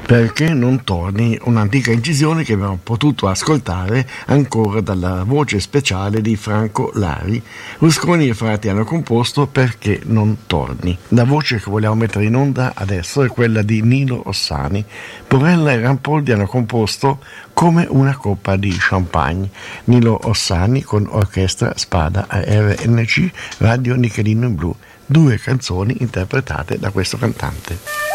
Perché non torni, un'antica incisione che abbiamo potuto ascoltare ancora dalla voce speciale di Franco Lari. Rusconi e Frati hanno composto Perché non torni. La voce che vogliamo mettere in onda adesso è quella di Nilo Ossani. Porella e Rampoldi hanno composto Come una coppa di champagne. Nilo Ossani con orchestra Spada a RNC Radio Nichelino in Blu. 2 canzoni interpretate da questo cantante.